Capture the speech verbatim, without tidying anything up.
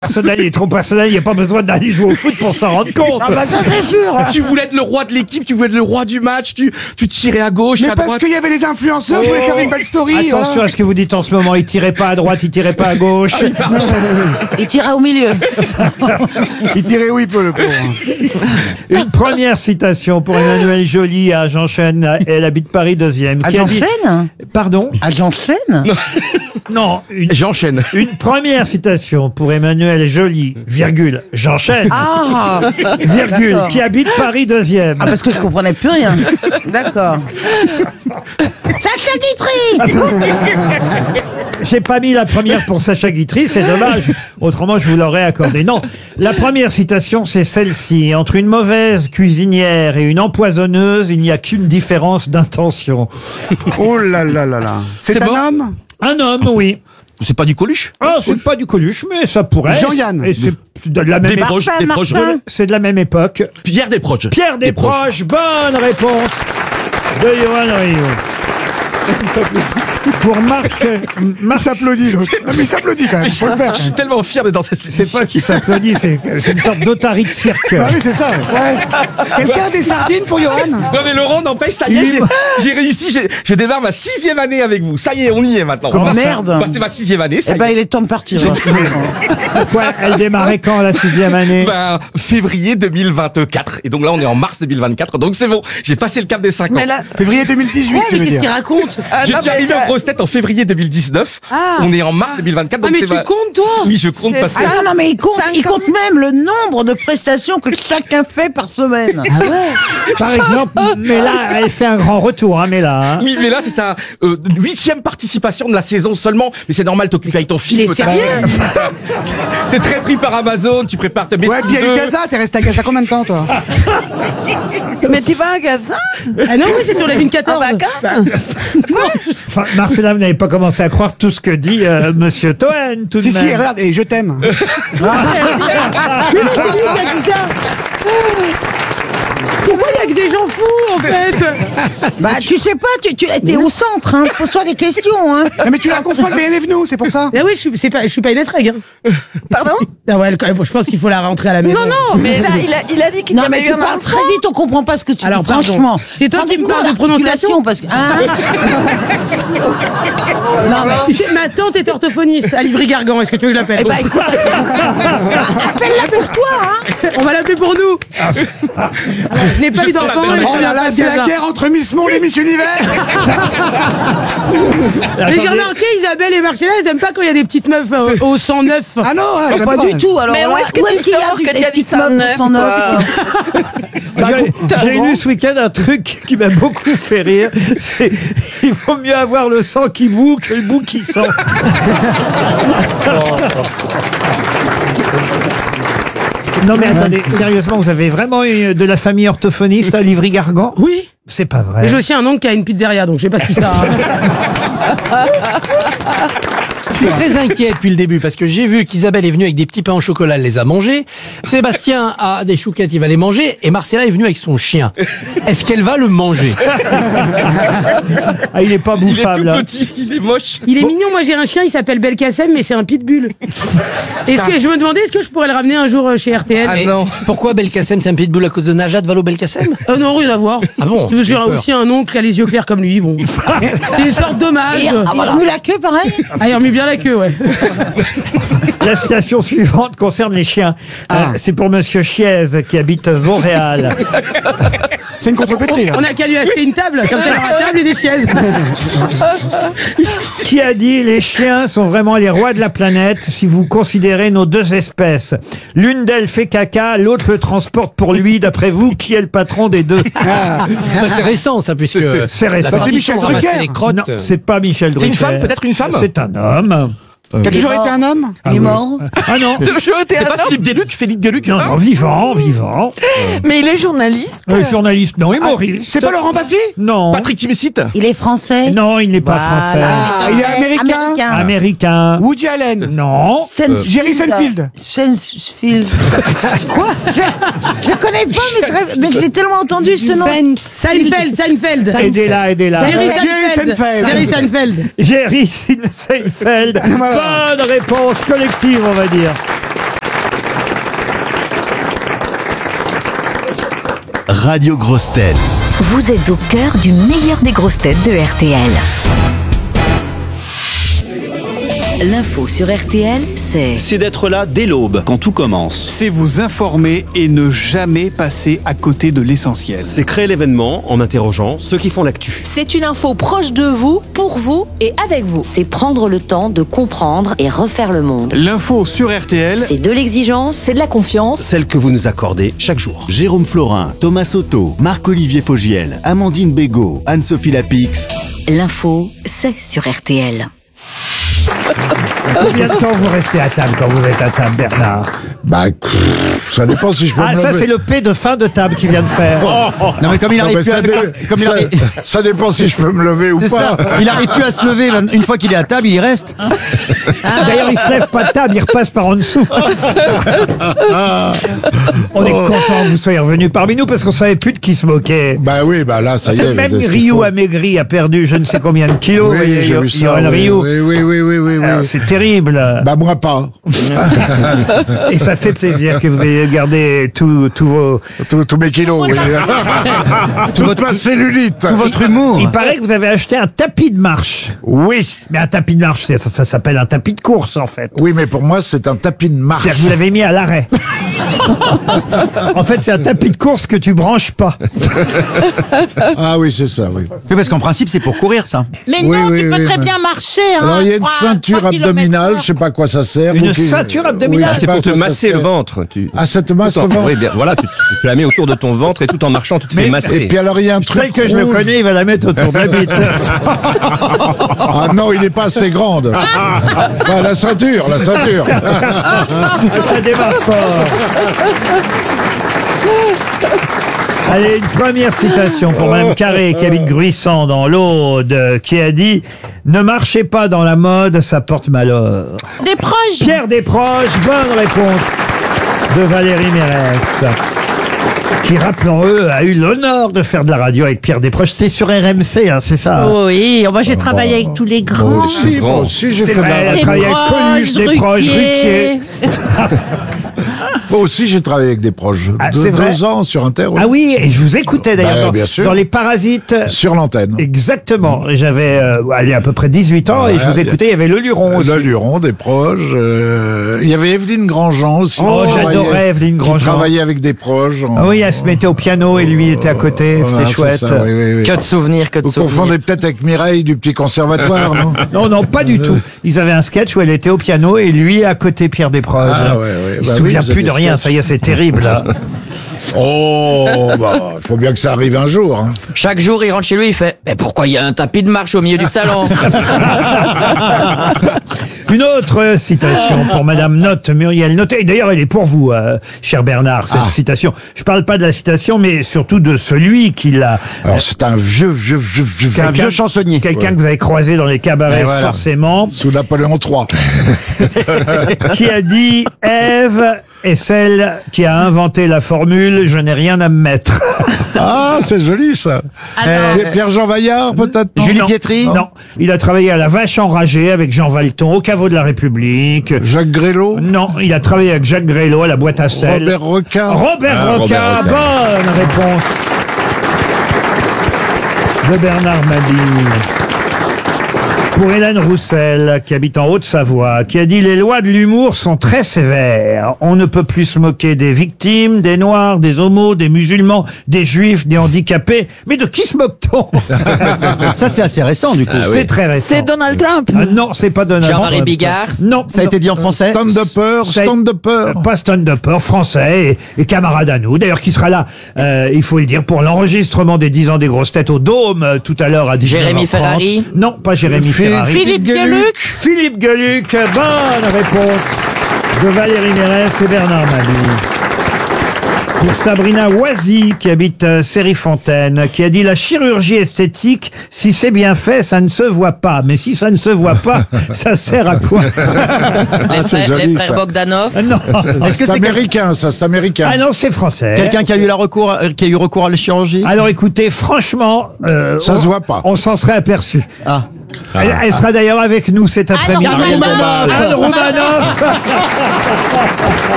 Personnel, il est trop personnel, il n'y a pas besoin d'aller jouer au foot pour s'en rendre compte. Ah bah ça c'est sûr. Tu voulais être le roi de l'équipe, tu voulais être le roi du match, tu, tu tirais à gauche, Mais à parce droite. qu'il y avait les influenceurs, je voulais faire une belle story. Attention voilà. à ce que vous dites en ce moment, il tirait pas à droite, il tirait pas à gauche. Il tirait au milieu. Il tirait où il peut le pauvre. Une première citation pour Emmanuelle Joly à Jean-Chêne, elle habite Paris deuxième. À qui a dit- Jean-Chêne Pardon À Jean-Chêne Non, une, J'enchaîne. une première citation pour Emmanuelle Joly, virgule, Jean-Chêne, Ah virgule, d'accord. qui habite Paris deuxième. Ah, parce que je comprenais plus rien. D'accord. Sacha Guitry. J'ai pas mis la première pour Sacha Guitry, c'est dommage. Autrement, je vous l'aurais accordé. Non, la première citation, c'est celle-ci. Entre une mauvaise cuisinière et une empoisonneuse, il n'y a qu'une différence d'intention. Oh là là là là. C'est C'est un bon homme. Un homme, oui. C'est pas du Coluche? Ah, c'est pas du Coluche, mais ça pourrait. Jean-Yann. Et c'est de la même Des époque. proches, des proches. Martin. C'est de la même époque. Pierre Desproges. Pierre Desproges, bonne réponse de Johan Rioux. Pour Marc, Il Marc s'applaudit l'autre. Non mais il s'applaudit quand même. Faut le faire. Je suis tellement fier d'être dans cette c'est pas qui s'applaudit, c'est c'est une sorte d'otarie de cirque. Ah oui c'est ça. Ouais. Quelqu'un a des sardines pour Johan? Non mais Laurent, n'empêche, ça y est, j'ai, j'ai réussi, j'ai, je démarre ma sixième année avec vous. Ça y est, on y est maintenant. Comment Bah, ça Merde. bah, c'est ma sixième année, ça Eh y ben, est. il est temps de partir. Pourquoi elle démarrait quand la sixième année? Ben, février deux mille vingt-quatre. Et donc là, on est en mars deux mille vingt-quatre. Donc c'est bon, j'ai passé le cap des cinq ans. Mais là, Février deux mille dix-huit tu veux dire. raconte ah, Je non, suis mais arrivé t'as- en grosse tête en février deux mille dix-neuf. Ah. On est en mars deux mille vingt-quatre. Ah, Donc mais c'est tu ma- comptes, toi Oui, je compte C'est passer. ça. Ah non, non, mais il compte, Cinq il ans. compte même le nombre de prestations que chacun fait par semaine. Ah ouais Par exemple, mais là, elle fait un grand retour, hein, mais là. hein. Oui, mais là, c'est sa euh, huitième participation de la saison seulement. Mais c'est normal, t'occupes avec ton film. Il est t'as- sérieux T'es très pris par Amazon, tu prépares ta Ouais maison. puis il y a eu Gaza. T'es resté à Gaza combien de temps toi? Mais tu vas à Gaza Ah non, oui, c'est sur la ligne en quatorze. vacances Enfin, Marcella, vous n'avez pas commencé à croire tout ce que dit euh, Monsieur Toen, tout de Si si même. regarde et je t'aime. Pourquoi il y a que des gens fous, en fait? Bah, tu sais pas, tu, tu es au centre, hein. Pose-toi des questions, hein. Non mais tu l'as confondu avec B N F nous, c'est pour ça. Ah oui, je suis, c'est pas, je suis pas une étreg, hein. Pardon Ah ouais, quand même, je pense qu'il faut la rentrer à la maison. Non, non, mais là, il a, il a dit qu'il y Non, avait mais eu tu un parles enfant. très vite, on comprend pas ce que tu Alors, dis, pardon. franchement. C'est toi qui me parles de prononciation parce que. Ah. Non, mais tu sais, ma tante est orthophoniste à Livry-Gargan. Est-ce que tu veux que je l'appelle? Eh ben, écoute, appelle-la pour toi, hein. On va l'appeler pour nous. Alors, je n'ai pas eu d'enfant. et je Oh suis là un là, peu c'est la Gaza. guerre entre Miss Monde et Miss Univers. Mais Attendez. j'ai remarqué, Isabelle et Marcella, elles aiment pas quand il y a des petites meufs euh, au cent neuf. Ah non, ouais, t'as Pas du tout, alors. Mais où là, est-ce que tu qu'il y a sors du- que des tu as dit petites ça meufs neuf, au cent neuf? quoi J'ai j'ai lu ce week-end un truc qui m'a beaucoup fait rire. C'est il vaut mieux avoir le sang qui bout que le bout qui sent. Non mais attendez, sérieusement, vous avez vraiment eu de la famille orthophoniste à Livry-Gargan? Oui. C'est pas vrai. Mais j'ai aussi un oncle qui a une pizzeria, donc je sais pas si ça. Je suis très inquiet depuis le début parce que j'ai vu qu'Isabelle est venue avec des petits pains au chocolat, elle les a mangés. Sébastien a des chouquettes, il va les manger. Et Marcella est venue avec son chien. Est-ce qu'elle va le manger? Ah, il est pas Il est tout bouffable. hein. petit, il est moche. Il est mignon, moi j'ai un chien, il s'appelle Belkacem, mais c'est un pitbull. Est-ce que je me demandais, est-ce que je pourrais le ramener un jour euh, chez R T L? Ah Et non. pourquoi Belkacem, c'est un pitbull à cause de Najat Vallaud-Belkacem? Euh, non, rien à voir. Ah bon? J'ai J'ai peur. aussi un oncle qui a les yeux clairs comme lui, bon. C'est une sorte d'hommage. Et il remue la queue, pareil. Ah, il remet bien la queue, ouais. La citation suivante concerne les chiens. Euh, c'est pour Monsieur Chiez qui habite Vauréal. C'est une contrepétrie là. On a qu'à lui acheter une table, comme ça il aura table et des chaises. Qui a dit les chiens sont vraiment les rois de la planète si vous considérez nos deux espèces. L'une d'elles fait caca, l'autre le transporte pour lui. D'après vous, qui est le patron des deux? Ah. Bah, c'est récent ça puisque C'est la récent. c'est tradition Michel de ramasser Drucker. les crottes. Non, c'est pas Michel C'est Drucker. une femme, peut-être une femme C'est un homme. Qui a toujours été un homme. Il est mort. Ah non. Toujours été C'est un pas homme. Philippe Gueluc, Philippe Gueluc Non, hein non, vivant, vivant. Mais il est journaliste. Euh, journaliste, non, humoriste. C'est pas Laurent Baffy? Non. Patrick Timsit. Il est français. Non, il n'est pas français. Ah, il est américain. Américain. Woody Allen. Non. Stansfield. Jerry Seinfeld. Stansfield. Quoi? Je le connais pas, mais, très- mais je l'ai tellement entendu ce nom. Seinfeld, Seinfeld. Aidez-la, aidez-la. Jerry Jerry Seinfeld. Seinfeld. Jerry Seinfeld. Jerry Seinfeld. Voilà. Bonne réponse collective, on va dire. Radio Grosses Têtes. Vous êtes au cœur du meilleur des grosses têtes de R T L. L'info sur R T L, c'est... C'est d'être là dès l'aube, quand tout commence. C'est vous informer et ne jamais passer à côté de l'essentiel. C'est créer l'événement en interrogeant ceux qui font l'actu. C'est une info proche de vous, pour vous et avec vous. C'est prendre le temps de comprendre et refaire le monde. L'info sur R T L, c'est de l'exigence, c'est de la confiance. Celle que vous nous accordez chaque jour. Jérôme Florin, Thomas Soto, Marc-Olivier Fogiel, Amandine Bégaud, Anne-Sophie Lapix. L'info, c'est sur R T L. Combien de temps vous restez à table quand vous êtes à table, Bernard? Bah, pff, ça dépend si je peux Ah, me ça, lever. c'est le P de fin de table qu'il vient de faire. Non mais comme il Non, arrive mais plus ça, à, dé- comme il ça- arrive- ça dépend si je peux me lever ou c'est pas. ça, il arrive plus à se lever. Une fois qu'il est à table, il y reste. D'ailleurs, il se lève pas de table, il repasse par en dessous. On est content que vous soyez revenu parmi nous parce qu'on savait plus de qui se moquait. Bah oui, bah là, ça y est. C'est même je sais ce qu'il Ryu faut. amaigri a perdu je ne sais combien de kilos. Oui, vous voyez, j'ai vu il y aura ça. le Oui, Ryu. oui, oui, oui, oui, oui, oui. Alors, c'est terrible. Bah moi pas. Et ça fait plaisir que vous ayez gardé tous tous vos... Tous tous mes kilos. Oui. Toute ma cellulite. Tout votre humour. Il paraît que vous avez acheté un tapis de marche. Oui. Mais un tapis de marche, c'est- ça, ça s'appelle un tapis de course en fait. Oui, mais pour moi, c'est un tapis de marche. C'est-à-dire que vous l'avez mis à l'arrêt. En fait, c'est un tapis de course que tu branches pas. Ah oui, c'est ça, oui. Oui, parce qu'en principe, c'est pour courir, ça. Mais Oui, non, oui, tu peux oui, très mais- bien marcher. Hein, Alors, il y a une trois- ceinture trois kilomètres abdominale, heure. je sais pas à quoi ça sert. Une ou qui- ceinture abdominale Oui, je sais C'est pas pour à te quoi ça masser le sert. ventre. Tu... Ah, ça te masse Tout le en- ventre. Oui, bien, voilà, tu, tu la mets autour de ton ventre et tout en marchant, tu te fais Mais- masser. Et puis alors, il y a un truc Tel que je le rouge. connais, il va la mettre autour de la bite. Ah non, il n'est pas assez grande. Ah, la ceinture, la ceinture. Ça démarre fort. Allez, une première citation pour Mme Carré, qui habite Gruissant dans l'Aude, qui a dit « Ne marchez pas dans la mode, ça porte malheur Des proches. ». Pierre Desproges, bonne réponse de Valérie Mérès, qui, rappelons-le, a eu l'honneur de faire de la radio avec Pierre Desproges. C'était sur R M C, hein, c'est ça? Oui, moi j'ai travaillé avec tous les grands. Moi aussi, moi aussi, j'ai C'est fait de vrai, elle la a radio. travaillé avec Coluche, Desproges, Ruquier. Moi aussi, j'ai travaillé avec des proches. Ah, Deux, c'est vrai deux ans sur Inter. oui. Ah oui, et je vous écoutais d'ailleurs Bah, dans, bien sûr. dans Les Parasites. Sur l'antenne. Exactement. J'avais euh, allez, à peu près dix-huit ans et je vous Ouais, écoutais, il y avait Le Luron aussi. Le Luron, des proches. euh, Il y avait Evelyne Grandjean aussi. Oh, qui j'adorais travaillait- Evelyne Grandjean. Qui travaillait avec des proches. en- Ah oui, elle se mettait au piano et lui était à côté, Voilà, c'était c'est chouette. ça, oui, oui, oui. Que de souvenirs, que de Vous souvenirs. confondez peut-être avec Mireille du Petit Conservatoire, non Non, non, pas du tout. Ils avaient un sketch où elle était au piano et lui à côté Pierre Desproges. Ah, ouais, ouais. Il Bah se souvient oui, vous plus avez de rien, sketch. ça y est, c'est terrible. Là. Oh, bah, il faut bien que ça arrive un jour. Hein. Chaque jour, il rentre chez lui, il fait Mais pourquoi il y a un tapis de marche au milieu du salon? Une autre citation pour Madame Note, Muriel Note. Et d'ailleurs, elle est pour vous, euh, cher Bernard, cette Ah. citation. Je parle pas de la citation, mais surtout de celui qui l'a... Alors, c'est un vieux, vieux, vieux, vieux, C'est un Quelqu'un- vieux chansonnier. Quelqu'un Ouais. que vous avez croisé dans les cabarets, Et voilà. forcément, sous Napoléon trois. qui a dit « Ève est celle qui a inventé la formule « Je n'ai rien à me mettre ». Ah, c'est joli, ça. Euh, Pierre-Jean Vaillard, peut-être non Julie Non, Pietri. Non, il a travaillé à la Vache enragée avec Jean Valton, au caveau de la République. Jacques Grélot. Non, il a travaillé avec Jacques Grélot à la boîte à sel. Robert Roca. Robert Ah, Roca, Robert Roca. bonne réponse de Bernard Mabille. Pour Hélène Roussel, qui habite en Haute-Savoie, qui a dit « Les lois de l'humour sont très sévères. On ne peut plus se moquer des victimes, des noirs, des homos, des musulmans, des juifs, des handicapés. Mais de qui se moque-t-on » Ça, c'est assez récent, du coup. C'est très récent. C'est Donald Trump. Ah non, c'est pas Donald Jean-Marie Trump. Bigard. Non. Ça a été dit en français. Stand-upper, Ça- stand-upper. Pas stand-upper, français et, et camarade à nous. D'ailleurs, qui sera là, euh, il faut le dire, pour l'enregistrement des dix ans des grosses têtes au Dôme, euh, tout à l'heure à dix-neuf heures trente. Jérémy Ferrari. Non, pas Jérémy Philippe Ferrari. Philippe Gueluc. Philippe Gueluc, bonne réponse de Valérie Mérès et Bernard Mabille. Pour Sabrina Oisy, qui habite euh, Série-Fontaine, qui a dit « La chirurgie esthétique, si c'est bien fait, ça ne se voit pas. Mais si ça ne se voit pas, ça sert à quoi ?» Les Ah, c'est frères, joli, les frères ça. Bogdanov. Non. Est-ce que C'est c'est quel- américain, ça, c'est américain. Ah non, c'est français. quelqu'un qui a eu la recours, euh, qui a eu recours à la chirurgie? Alors écoutez, franchement, euh, Ça on, se voit pas. on s'en serait aperçu. Ah. Elle, elle sera d'ailleurs avec nous cet après-midi. Anne Romanoff. Anne Romanoff.